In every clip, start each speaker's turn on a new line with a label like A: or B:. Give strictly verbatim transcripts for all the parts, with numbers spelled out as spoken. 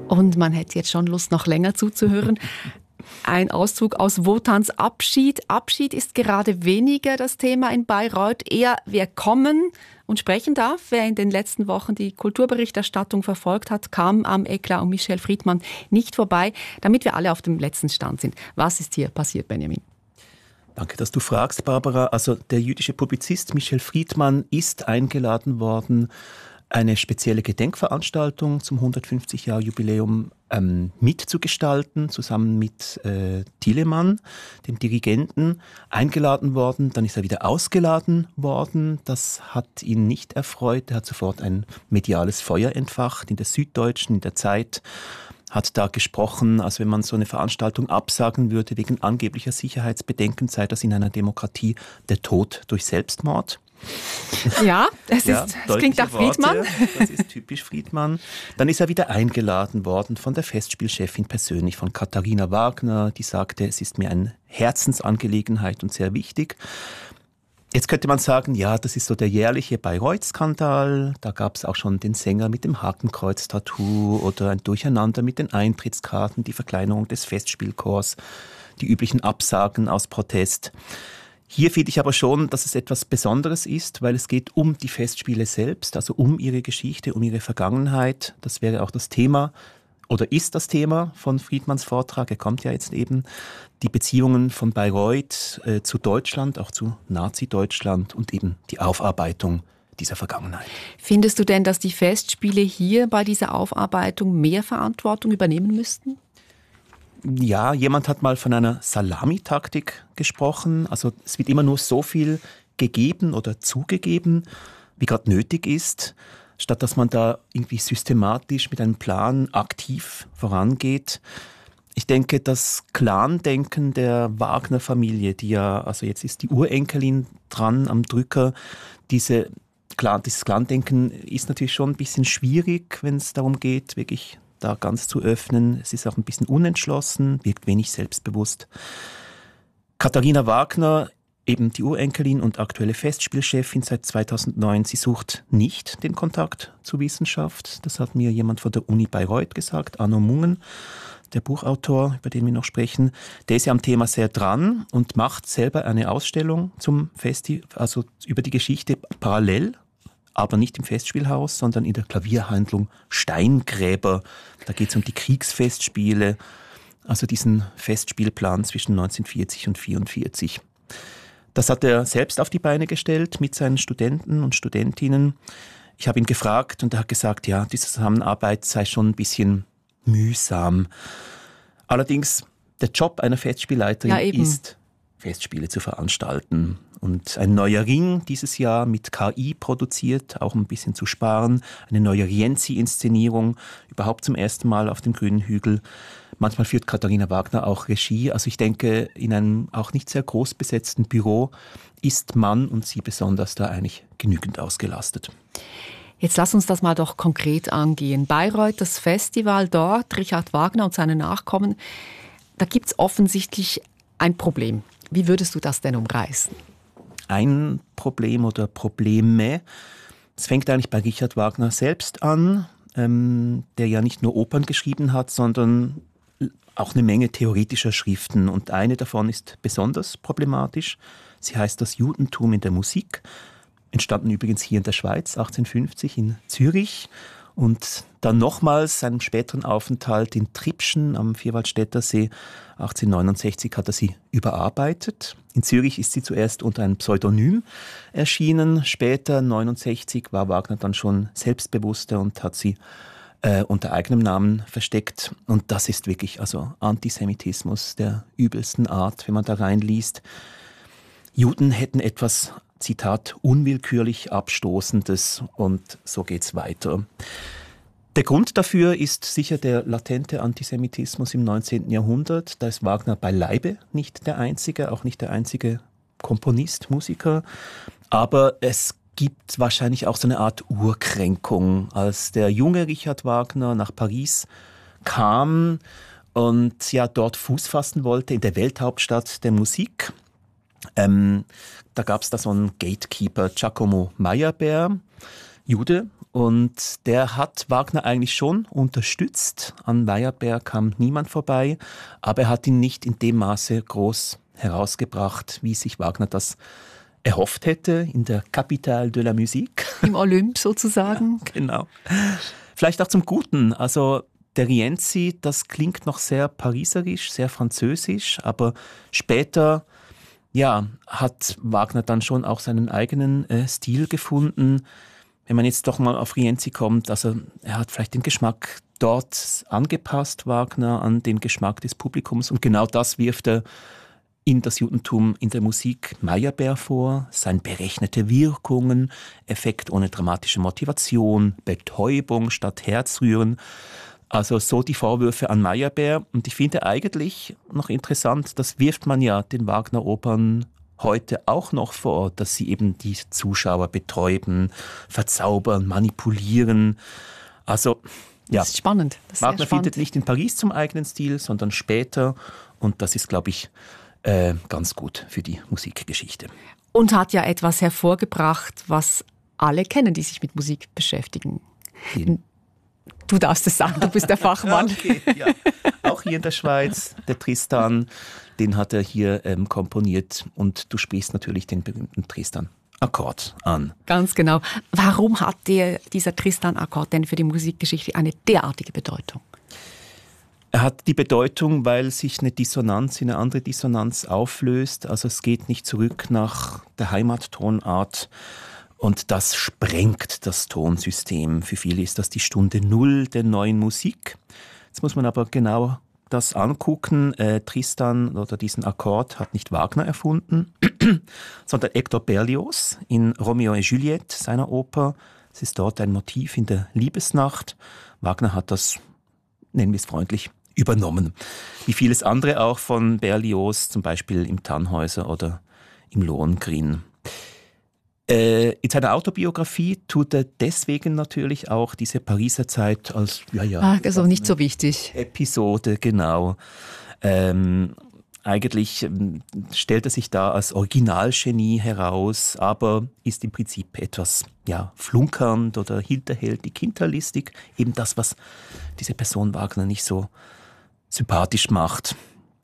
A: Und man hätte jetzt schon Lust, noch länger zuzuhören. Ein Auszug aus Wotans Abschied. Abschied ist gerade weniger das Thema in Bayreuth. Eher, wer kommen und sprechen darf. Wer in den letzten Wochen die Kulturberichterstattung verfolgt hat, kam am Eklat um Michel Friedmann nicht vorbei, damit wir alle auf dem letzten Stand sind. Was ist hier passiert, Benjamin?
B: Danke, dass du fragst, Barbara. Also der jüdische Publizist Michel Friedmann ist eingeladen worden, eine spezielle Gedenkveranstaltung zum hundertfünfzig-Jahr-Jubiläum ähm, mitzugestalten, zusammen mit äh, Thielemann, dem Dirigenten, eingeladen worden. Dann ist er wieder ausgeladen worden. Das hat ihn nicht erfreut. Er hat sofort ein mediales Feuer entfacht in der Süddeutschen, in der Zeit. Hat da gesprochen, als wenn man so eine Veranstaltung absagen würde wegen angeblicher Sicherheitsbedenken, sei das in einer Demokratie der Tod durch Selbstmord.
A: Ja, es,
B: ja,
A: ist, es klingt nach Friedmann.
B: Worte, das ist typisch Friedmann. Dann ist er wieder eingeladen worden von der Festspielchefin persönlich, von Katharina Wagner, die sagte, es ist mir eine Herzensangelegenheit und sehr wichtig. Jetzt könnte man sagen, ja, das ist so der jährliche Bayreuth-Skandal. Da gab es auch schon den Sänger mit dem Hakenkreuz-Tattoo oder ein Durcheinander mit den Eintrittskarten, die Verkleinerung des Festspielchors, die üblichen Absagen aus Protest. Hier finde ich aber schon, dass es etwas Besonderes ist, weil es geht um die Festspiele selbst, also um ihre Geschichte, um ihre Vergangenheit. Das wäre auch das Thema oder ist das Thema von Friedmanns Vortrag. Er kommt ja jetzt eben, die Beziehungen von Bayreuth äh, zu Deutschland, auch zu Nazi-Deutschland und eben die Aufarbeitung dieser Vergangenheit.
A: Findest du denn, dass die Festspiele hier bei dieser Aufarbeitung mehr Verantwortung übernehmen müssten?
B: Ja, jemand hat mal von einer Salamitaktik gesprochen. Also es wird immer nur so viel gegeben oder zugegeben, wie gerade nötig ist, statt dass man da irgendwie systematisch mit einem Plan aktiv vorangeht. Ich denke, das Clan-Denken der Wagner-Familie, die ja, also jetzt ist die Urenkelin dran am Drücker, diese Clan, dieses Clan-Denken ist natürlich schon ein bisschen schwierig, wenn es darum geht, wirklich da ganz zu öffnen. Es ist auch ein bisschen unentschlossen, wirkt wenig selbstbewusst. Katharina Wagner, eben die Urenkelin und aktuelle Festspielchefin seit zweitausendneun, sie sucht nicht den Kontakt zur Wissenschaft. Das hat mir jemand von der Uni Bayreuth gesagt, Arno Mungen, der Buchautor, über den wir noch sprechen. Der ist ja am Thema sehr dran und macht selber eine Ausstellung zum Festival, also über die Geschichte parallel, aber nicht im Festspielhaus, sondern in der Klavierhandlung Steingräber. Da geht es um die Kriegsfestspiele, also diesen Festspielplan zwischen neunzehnhundertvierzig und neunzehnhundertvierundvierzig. Das hat er selbst auf die Beine gestellt mit seinen Studenten und Studentinnen. Ich habe ihn gefragt und er hat gesagt, ja, diese Zusammenarbeit sei schon ein bisschen mühsam. Allerdings, der Job einer Festspielleiterin ja, ist, Festspiele zu veranstalten. Und ein neuer Ring dieses Jahr mit K I produziert, auch ein bisschen zu sparen. Eine neue Rienzi-Inszenierung, überhaupt zum ersten Mal auf dem grünen Hügel. Manchmal führt Katharina Wagner auch Regie. Also ich denke, in einem auch nicht sehr groß besetzten Büro ist man und sie besonders da eigentlich genügend ausgelastet.
A: Jetzt lass uns das mal doch konkret angehen. Bayreuth, das Festival dort, Richard Wagner und seine Nachkommen, da gibt es offensichtlich ein Problem. Wie würdest du das denn umreißen?
B: Ein Problem oder Probleme, es fängt eigentlich bei Richard Wagner selbst an, ähm, der ja nicht nur Opern geschrieben hat, sondern auch eine Menge theoretischer Schriften. Und eine davon ist besonders problematisch. Sie heißt Das Judentum in der Musik. Entstanden übrigens hier in der Schweiz, achtzehnhundertfünfzig in Zürich. Und dann nochmals seinem späteren Aufenthalt in Tripschen am Vierwaldstätter See. achtzehnhundertneunundsechzig hat er sie überarbeitet. In Zürich ist sie zuerst unter einem Pseudonym erschienen. Später, neunundsechzig, war Wagner dann schon selbstbewusster und hat sie äh, unter eigenem Namen versteckt. Und das ist wirklich also Antisemitismus der übelsten Art, wenn man da reinliest. Juden hätten etwas, Zitat, unwillkürlich Abstoßendes und so geht's weiter. Der Grund dafür ist sicher der latente Antisemitismus im neunzehnten Jahrhundert. Da ist Wagner beileibe nicht der Einzige, auch nicht der einzige Komponist, Musiker. Aber es gibt wahrscheinlich auch so eine Art Urkränkung. Als der junge Richard Wagner nach Paris kam und ja dort Fuß fassen wollte in der Welthauptstadt der Musik, ähm, da gab es da so einen Gatekeeper, Giacomo Meyerbeer, Jude, Und der hat Wagner eigentlich schon unterstützt. An Meyerbeer kam niemand vorbei, aber er hat ihn nicht in dem Maße groß herausgebracht, wie sich Wagner das erhofft hätte, in der Capitale de la Musique.
A: Im Olymp sozusagen.
B: Ja, genau. Vielleicht auch zum Guten. Also der Rienzi, das klingt noch sehr pariserisch, sehr französisch, aber später ja, hat Wagner dann schon auch seinen eigenen äh, Stil gefunden. Wenn man jetzt doch mal auf Rienzi kommt, also er hat vielleicht den Geschmack dort angepasst, Wagner, an den Geschmack des Publikums. Und genau das wirft er in das Judentum in der Musik Meyerbeer vor. Sein berechnete Wirkungen, Effekt ohne dramatische Motivation, Betäubung statt Herzrühren. Also so die Vorwürfe an Meyerbeer. Und ich finde eigentlich noch interessant, das wirft man ja den Wagner-Opern heute auch noch vor, dass sie eben die Zuschauer betäuben, verzaubern, manipulieren. Also, ja.
A: Das ist spannend. Das ist
B: Wagner
A: spannend.
B: findet nicht in Paris zum eigenen Stil, sondern später. Und das ist, glaube ich, äh, ganz gut für die Musikgeschichte.
A: Und hat ja etwas hervorgebracht, was alle kennen, die sich mit Musik beschäftigen.
B: Den
A: Du darfst es sagen, du bist der Fachmann.
B: Okay, ja. Auch hier in der Schweiz, der Tristan, den hat er hier ähm, komponiert und du sprichst natürlich den berühmten Tristan-Akkord an.
A: Ganz genau. Warum hat der, dieser Tristan-Akkord denn für die Musikgeschichte eine derartige Bedeutung?
B: Er hat die Bedeutung, weil sich eine Dissonanz in eine andere Dissonanz auflöst. Also es geht nicht zurück nach der Heimattonart. Und das sprengt das Tonsystem. Für viele ist das die Stunde Null der neuen Musik. Jetzt muss man aber genau das angucken. Äh, Tristan oder diesen Akkord hat nicht Wagner erfunden, sondern Hector Berlioz in Romeo et Juliette, seiner Oper. Es ist dort ein Motiv in der Liebesnacht. Wagner hat das, nennen wir es freundlich, übernommen. Wie vieles andere auch von Berlioz, zum Beispiel im Tannhäuser oder im Lohengrin. In seiner Autobiografie tut er deswegen natürlich auch diese Pariser Zeit als ja, ja,
A: ah, also nicht so wichtig.
B: Episode, genau. Ähm, eigentlich ähm, stellt er sich da als Originalgenie heraus, aber ist im Prinzip etwas ja, flunkernd oder hinterhältig, hinterlistig. Eben das, was diese Person Wagner nicht so sympathisch macht.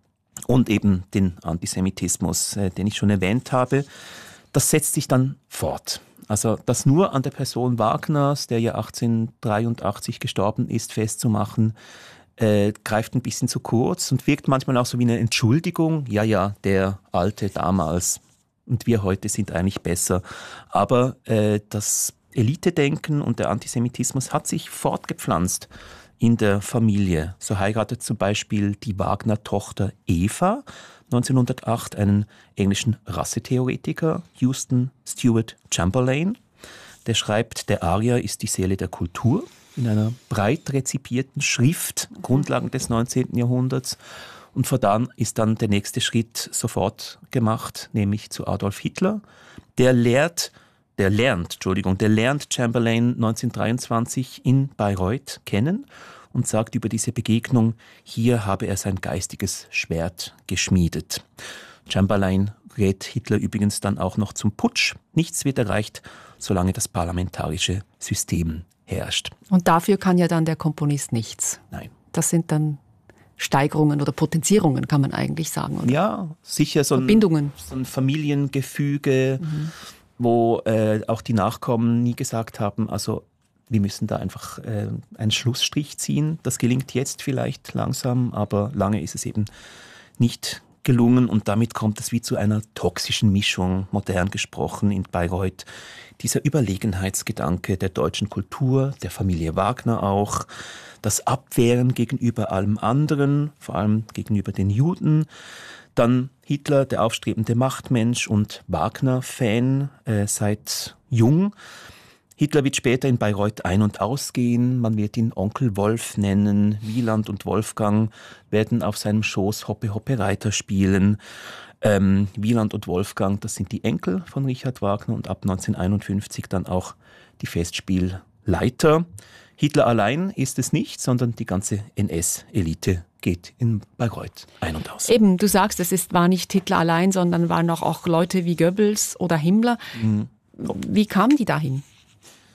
B: Und eben den Antisemitismus, äh, den ich schon erwähnt habe. Das setzt sich dann fort. Also das nur an der Person Wagners, der ja achtzehnhundertdreiundachtzig gestorben ist, festzumachen, äh, greift ein bisschen zu kurz und wirkt manchmal auch so wie eine Entschuldigung. Ja, ja, der Alte damals und wir heute sind eigentlich besser. Aber äh, das Elitedenken und der Antisemitismus hat sich fortgepflanzt in der Familie. So heiratet zum Beispiel die Wagner-Tochter Eva neunzehnhundertacht einen englischen Rassetheoretiker, Houston Stewart Chamberlain. Der schreibt, der Arier ist die Seele der Kultur in einer breit rezipierten Schrift, Grundlagen des neunzehnten Jahrhunderts. Und von da ist dann der nächste Schritt sofort gemacht, nämlich zu Adolf Hitler. Der lehrt, der lernt, Entschuldigung, der lernt Chamberlain neunzehnhundertdreiundzwanzig in Bayreuth kennen und sagt über diese Begegnung, hier habe er sein geistiges Schwert geschmiedet. Chamberlain rät Hitler übrigens dann auch noch zum Putsch. Nichts wird erreicht, solange das parlamentarische System herrscht.
A: Und dafür kann ja dann der Komponist nichts.
B: Nein.
A: Das sind dann Steigerungen oder Potenzierungen, kann man eigentlich sagen. Oder?
B: Ja, sicher so ein,
A: Verbindungen.
B: So ein Familiengefüge, mhm. wo äh, auch die Nachkommen nie gesagt haben, also wir müssen da einfach äh, einen Schlussstrich ziehen. Das gelingt jetzt vielleicht langsam, aber lange ist es eben nicht gelungen. Und damit kommt es wie zu einer toxischen Mischung, modern gesprochen, in Bayreuth. Dieser Überlegenheitsgedanke der deutschen Kultur, der Familie Wagner auch, das Abwehren gegenüber allem anderen, vor allem gegenüber den Juden. Dann Hitler, der aufstrebende Machtmensch und Wagner-Fan äh, seit jung. Hitler wird später in Bayreuth ein- und ausgehen, man wird ihn Onkel Wolf nennen, Wieland und Wolfgang werden auf seinem Schoß Hoppe Hoppe Reiter spielen. Ähm, Wieland und Wolfgang, das sind die Enkel von Richard Wagner und ab neunzehnhunderteinundfünfzig dann auch die Festspielleiter. Hitler allein ist es nicht, sondern die ganze N S-Elite geht in Bayreuth ein und aus.
A: Eben, du sagst, es ist, war nicht Hitler allein, sondern waren auch, auch Leute wie Goebbels oder Himmler. Mhm. Wie kamen die dahin?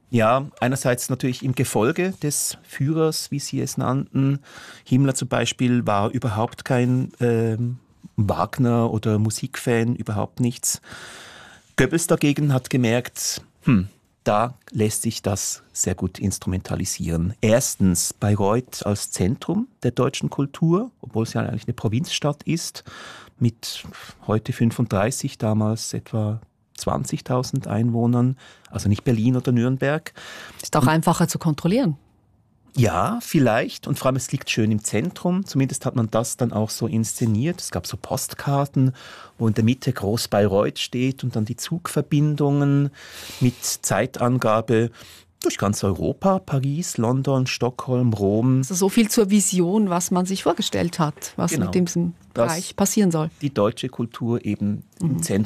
B: Ja, einerseits natürlich im Gefolge des Führers, wie Sie es nannten. Himmler zum Beispiel war überhaupt kein ähm, Wagner- oder Musikfan, überhaupt nichts. Goebbels dagegen hat gemerkt, hm, da lässt sich das sehr gut instrumentalisieren. Erstens Bayreuth als Zentrum der deutschen Kultur, obwohl es ja eigentlich eine Provinzstadt ist, mit heute fünfunddreißig, damals etwa zwanzigtausend Einwohnern, also nicht Berlin oder Nürnberg.
A: Ist auch einfacher zu kontrollieren.
B: Ja, vielleicht. Und vor allem, es liegt schön im Zentrum. Zumindest hat man das dann auch so inszeniert. Es gab so Postkarten, wo in der Mitte groß Bayreuth steht und dann die Zugverbindungen mit Zeitangabe durch ganz Europa, Paris, London, Stockholm, Rom.
A: Also so viel zur Vision, was man sich vorgestellt hat, was
B: Genau.
A: mit diesem Bereich passieren soll.
B: Die deutsche Kultur eben mhm. im Zentrum